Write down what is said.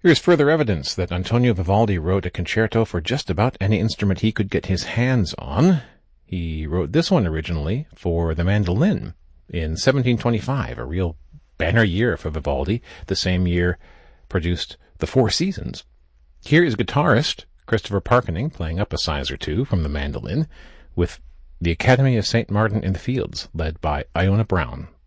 Here's further evidence that Antonio Vivaldi wrote a concerto for just about any instrument he could get his hands on. He wrote this one originally for the mandolin in 1725, a real banner year for Vivaldi. The same year produced The Four Seasons. Here is guitarist Christopher Parkening playing up a size or two from the mandolin with the Academy of St. Martin in the Fields, led by Iona Brown.